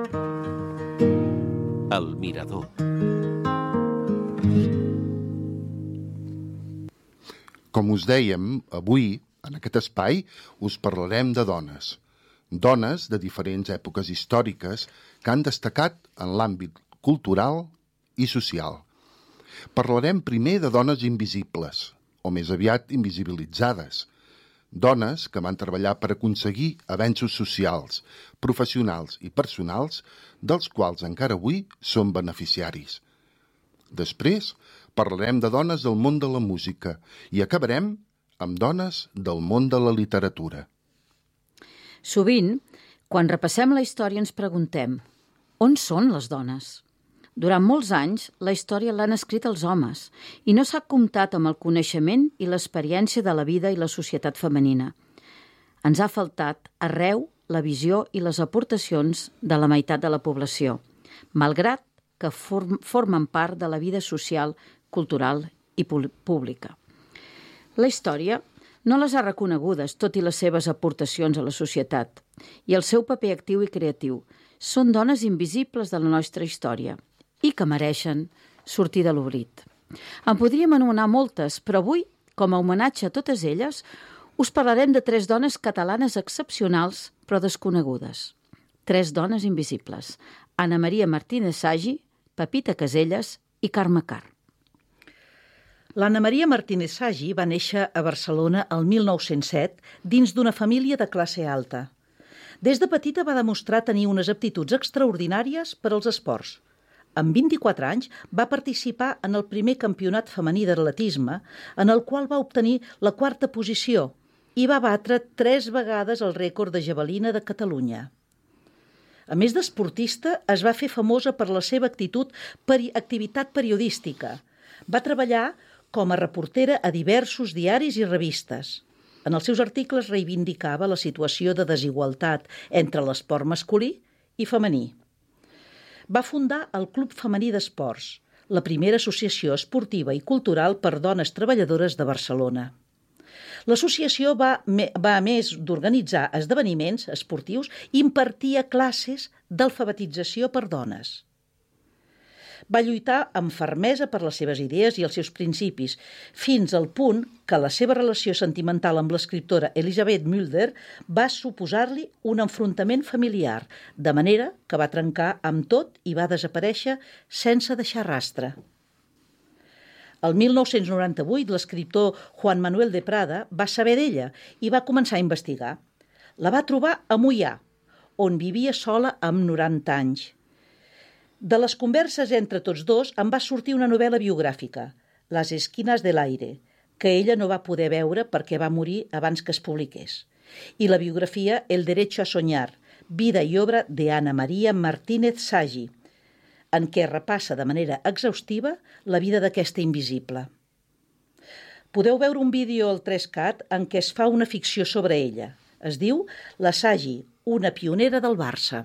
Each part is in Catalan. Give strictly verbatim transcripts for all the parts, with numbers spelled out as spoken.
El Mirador. Com us dèiem, avui, en aquest espai, us parlarem de dones. Dones de diferents èpoques històriques que han destacat en l'àmbit cultural i social. Parlarem primer de dones invisibles, o més aviat invisibilitzades. Dones que van treballar per aconseguir avenços socials, professionals i personals, dels quals encara avui són beneficiaris. Després, parlarem de dones del món de la música i acabarem amb dones del món de la literatura. Sovint, quan repassem la història ens preguntem on són les dones? Durant molts anys, la història l'han escrit els homes i no s'ha comptat amb el coneixement i l'experiència de la vida i la societat femenina. Ens ha faltat arreu la visió i les aportacions de la meitat de la població, malgrat que form, formen part de la vida social, cultural i pública. La història no les ha reconegudes, tot i les seves aportacions a la societat, i el seu paper actiu i creatiu. Són dones invisibles de la nostra història i que mereixen sortir de l'oblit. En podríem anomenar moltes, però avui, com a homenatge a totes elles, us parlarem de tres dones catalanes excepcionals però desconegudes. Tres dones invisibles: Anna Maria Martínez Sagi, Pepita Caselles i Carme Karr. L'Anna Maria Martínez Sagi va néixer a Barcelona el mil nou-cents set dins d'una família de classe alta. Des de petita va demostrar tenir unes aptituds extraordinàries per als esports. Amb vint-i-quatre anys va participar en el primer campionat femení d'atletisme, en el qual va obtenir la quarta posició i va batre tres vegades el rècord de javelina de Catalunya. A més d'esportista, es va fer famosa per la seva actitud per activitat periodística. Va treballar com a reportera a diversos diaris i revistes. En els seus articles reivindicava la situació de desigualtat entre l'esport masculí i femení. Va fundar el Club Femení d'Esports, la primera associació esportiva i cultural per dones treballadores de Barcelona. L'associació va, va a més d'organitzar esdeveniments esportius, impartia classes d'alfabetització per dones. Va lluitar amb fermesa per les seves idees i els seus principis, fins al punt que la seva relació sentimental amb l'escriptora Elisabeth Mulder va suposar-li un enfrontament familiar, de manera que va trencar amb tot i va desaparèixer sense deixar rastre. El mil nou-cents noranta-vuit, l'escriptor Juan Manuel de Prada va saber d'ella i va començar a investigar. La va trobar a Moià, on vivia sola amb noranta anys. De les converses entre tots dos en va sortir una novel·la biogràfica, Las esquinas del aire, que ella no va poder veure perquè va morir abans que es publiqués, i la biografia El derecho a soñar, vida i obra de Anna Maria Martínez Sagi, en què repassa de manera exhaustiva la vida d'aquesta invisible. Podeu veure un vídeo al tres cat en què es fa una ficció sobre ella. Es diu La Sagi, una pionera del Barça.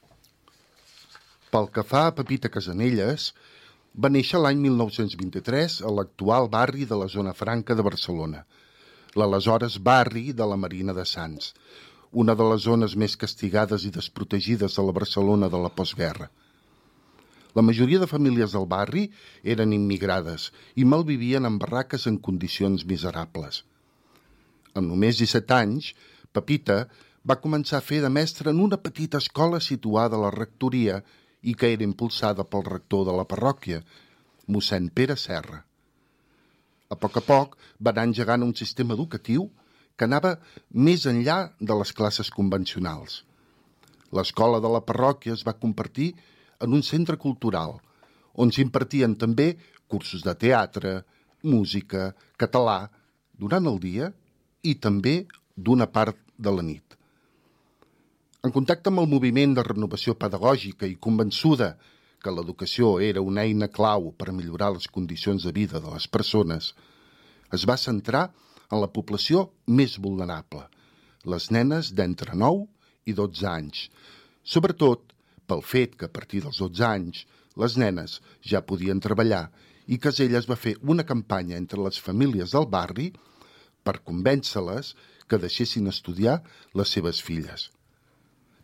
Pel que fa a Pepita Caselles, va néixer l'any mil nou-cents vint-i-tres a l'actual barri de la Zona Franca de Barcelona, l'aleshores barri de la Marina de Sants, una de les zones més castigades i desprotegides de la Barcelona de la postguerra. La majoria de famílies del barri eren immigrades i malvivien en barraques en condicions miserables. Amb només disset anys, Pepita va començar a fer de mestra en una petita escola situada a la rectoria i que era impulsada pel rector de la parròquia, mossèn Pere Serra. A poc a poc va anar engegant un sistema educatiu que anava més enllà de les classes convencionals. L'escola de la parròquia es va convertir en un centre cultural, on s'impartien també cursos de teatre, música, català, durant el dia i també d'una part de la nit. En contacte amb el moviment de renovació pedagògica i convençuda que l'educació era una eina clau per millorar les condicions de vida de les persones, es va centrar en la població més vulnerable, les nenes d'entre nou i dotze anys, sobretot pel fet que a partir dels dotze anys les nenes ja podien treballar i Caselles va fer una campanya entre les famílies del barri per convèncer-les que deixessin estudiar les seves filles.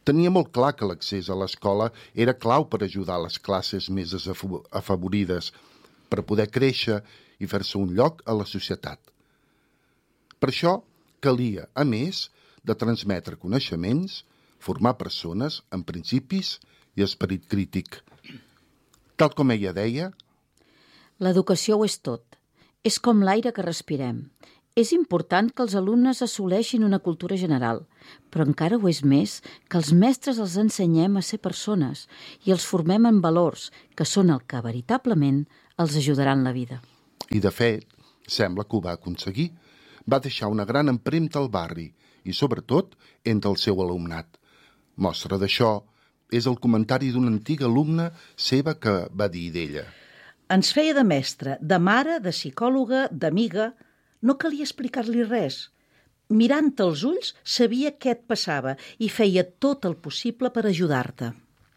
Tenia molt clar que l'accés a l'escola era clau per ajudar les classes més afavorides, per poder créixer i fer-se un lloc a la societat. Per això calia, a més, de transmetre coneixements, formar persones amb principis i esperit crític. Tal com ella deia... L'educació ho és tot. És com l'aire que respirem. És important que els alumnes assoleixin una cultura general, però encara ho és més que els mestres els ensenyem a ser persones i els formem en valors que són el que veritablement els ajudaran la vida. I, de fet, sembla que ho va aconseguir. Va deixar una gran empremta al barri i, sobretot, entre el seu alumnat. Mostra d'això és el comentari d'una antiga alumna seva que va dir d'ella. Ens feia de mestra, de mare, de psicòloga, d'amiga... No calia explicar-li res. Mirant-te als ulls sabia què et passava i feia tot el possible per ajudar-te.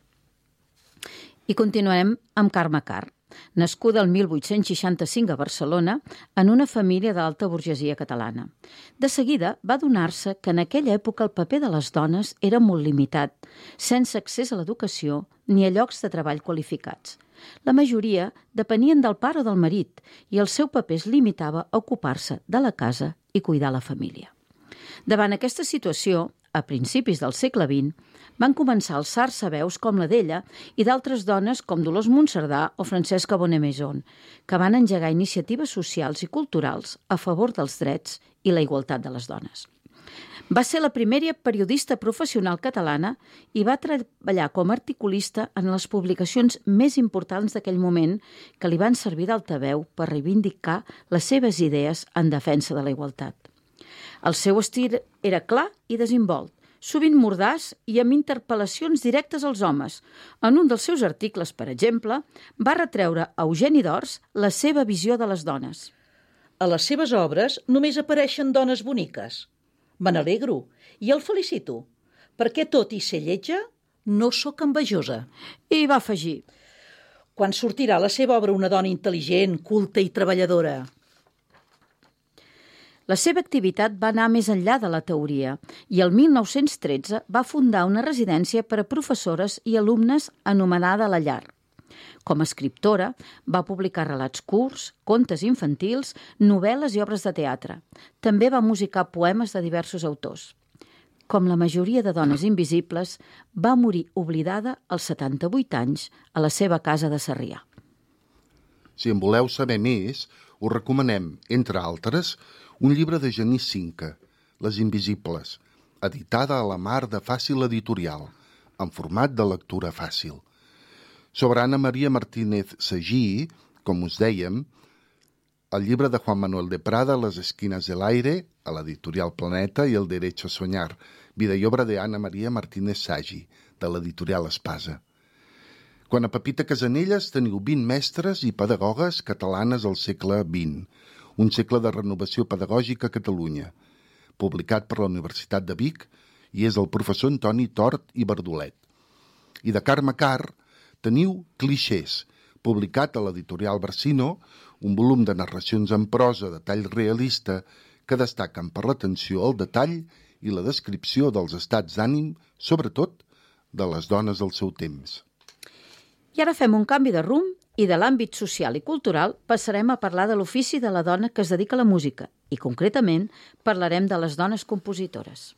I continuarem amb Carme Karr, nascuda el mil vuit-cents seixanta-cinc a Barcelona en una família d'alta burgesia catalana. De seguida va adonar-se que en aquella època el paper de les dones era molt limitat, sense accés a l'educació ni a llocs de treball qualificats. La majoria depenien del pare o del marit i el seu paper es limitava a ocupar-se de la casa i cuidar la família. Davant aquesta situació, a principis del segle vint, van començar a alçar-se veus com la d'ella i d'altres dones com Dolors Monserdà o Francesca Bonnemaison, que van engegar iniciatives socials i culturals a favor dels drets i la igualtat de les dones. Va ser la primera periodista professional catalana i va treballar com a articulista en les publicacions més importants d'aquell moment que li van servir d'altaveu per reivindicar les seves idees en defensa de la igualtat. El seu estil era clar i desimbolt, sovint mordaç i amb interpel·lacions directes als homes. En un dels seus articles, per exemple, va retreure a Eugeni d'Ors la seva visió de les dones. A les seves obres només apareixen dones boniques. Me n'alegro i el felicito, perquè tot i ser lletja, no sóc envejosa. I va afegir: Quan sortirà la seva obra una dona intel·ligent, culta i treballadora? La seva activitat va anar més enllà de la teoria i el mil nou-cents tretze va fundar una residència per a professores i alumnes anomenada La Llar. Com a escriptora, va publicar relats curts, contes infantils, novel·les i obres de teatre. També va musicar poemes de diversos autors. Com la majoria de dones invisibles, va morir oblidada als setanta-vuit anys a la seva casa de Sarrià. Si en voleu saber més, us recomanem, entre altres, un llibre de Genís Cinca, Les Invisibles, editada a la Mar de Fàcil Editorial, en format de lectura fàcil. Sobre Ana María Martínez Sagí, com us dèiem, el llibre de Juan Manuel de Prada, Les esquinas del aire, a l'editorial Planeta, i El derecho a soñar, vida i obra de Ana María Martínez Sagí, de l'editorial Espasa. Quan a Pepita Casanelles teniu vint mestres i pedagogues catalanes al segle vint, un segle de renovació pedagògica a Catalunya, publicat per la Universitat de Vic, i és el professor Antoni Tort i Bardolet. I de Carme Karr teniu Clixés, publicat a l'editorial Barsino, un volum de narracions en prosa de tall realista que destaquen per l'atenció al detall i la descripció dels estats d'ànim, sobretot de les dones del seu temps. I ara fem un canvi de rumb i de l'àmbit social i cultural passarem a parlar de l'ofici de la dona que es dedica a la música i, concretament, parlarem de les dones compositores.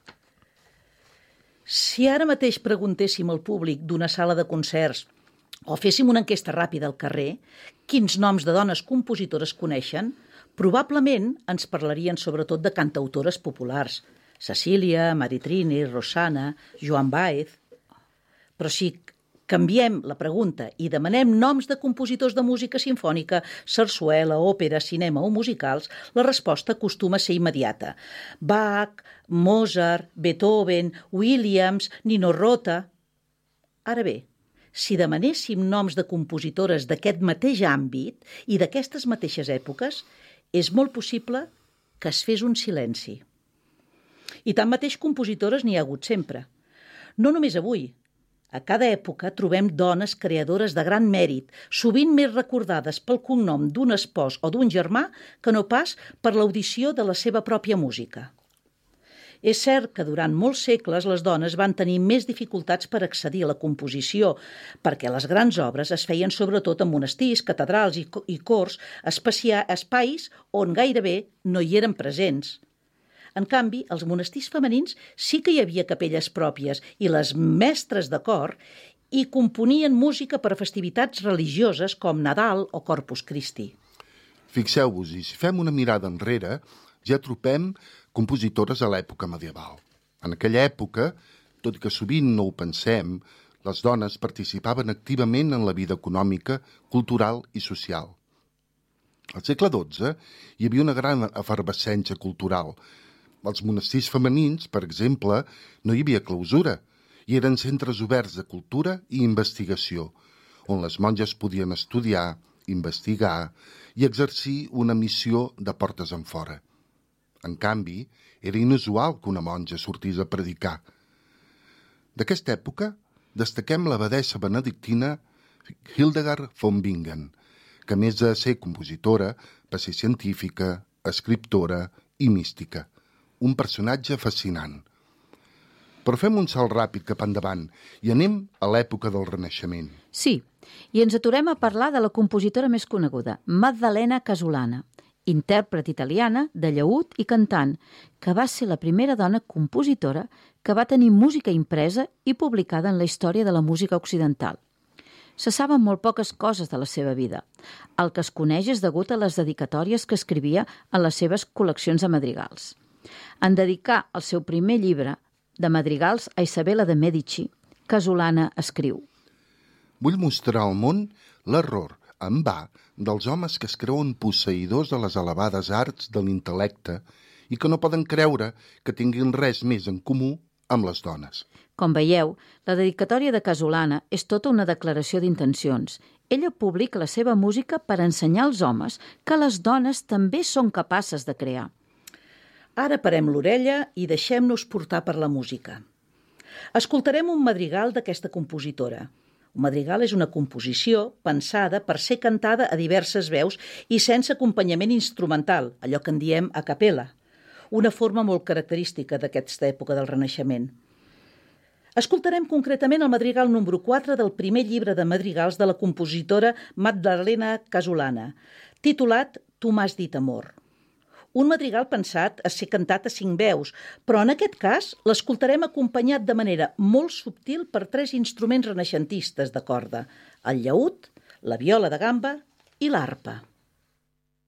Si ara mateix preguntéssim al públic d'una sala de concerts o féssim una enquesta ràpida al carrer, quins noms de dones compositores coneixen, probablement ens parlarien sobretot de cantautores populars. Cecília, Maritrini, Rosana, Joan Baez. Però si canviem la pregunta i demanem noms de compositors de música simfònica, sarsuela, òpera, cinema o musicals, la resposta acostuma a ser immediata. Bach, Mozart, Beethoven, Williams, Nino Rota... Ara bé, si demanéssim noms de compositores d'aquest mateix àmbit i d'aquestes mateixes èpoques, és molt possible que es fes un silenci. I tanmateix compositores n'hi ha hagut sempre. No només avui. A cada època trobem dones creadores de gran mèrit, sovint més recordades pel cognom d'un espòs o d'un germà que no pas per l'audició de la seva pròpia música. És cert que durant molts segles les dones van tenir més dificultats per accedir a la composició, perquè les grans obres es feien sobretot en monestirs, catedrals i, i cors, espacia, espais on gairebé no hi eren presents. En canvi, als monestirs femenins sí que hi havia capelles pròpies i les mestres de cor hi componien música per a festivitats religioses com Nadal o Corpus Christi. Fixeu-vos, i si fem una mirada enrere, ja trobem compositores a l'època medieval. En aquella època, tot i que sovint no ho pensem, les dones participaven activament en la vida econòmica, cultural i social. Al segle dotze hi havia una gran efervescència cultural. Als monestirs femenins, per exemple, no hi havia clausura i eren centres oberts de cultura i investigació, on les monges podien estudiar, investigar i exercir una missió de portes enfora. En canvi, era inusual que una monja sortís a predicar. D'aquesta època destaquem l'abadessa benedictina Hildegard von Bingen, que a més de ser compositora, va ser científica, escriptora i mística. Un personatge fascinant. Però fem un salt ràpid cap endavant i anem a l'època del Renaixement. Sí, i ens aturem a parlar de la compositora més coneguda, Maddalena Casulana, intèrpret italiana de llaüt i cantant, que va ser la primera dona compositora que va tenir música impresa i publicada en la història de la música occidental. Se saben molt poques coses de la seva vida. El que es coneix és degut a les dedicatòries que escrivia en les seves col·leccions de madrigals. En dedicar el seu primer llibre de madrigals a Isabella de Medici, Casulana escriu: Vull mostrar al món l'error en va dels homes que es creuen posseïdors de les elevades arts de l'intel·lecte i que no poden creure que tinguin res més en comú amb les dones. Com veieu, la dedicatòria de Casulana és tota una declaració d'intencions. Ella publica la seva música per ensenyar als homes que les dones també són capaces de crear. Ara parem l'orella i deixem-nos portar per la música. Escoltarem un madrigal d'aquesta compositora. Un madrigal és una composició pensada per ser cantada a diverses veus i sense acompanyament instrumental, allò que en diem a capella, una forma molt característica d'aquesta època del Renaixement. Escoltarem concretament el madrigal número quatre del primer llibre de madrigals de la compositora Maddalena Casulana, titulat Tu m'has dit amor. Un madrigal pensat a ser cantat a cinc veus, però en aquest cas l'escoltarem acompanyat de manera molt subtil per tres instruments renaixentistes de corda, el llaüt, la viola de gamba i l'arpa.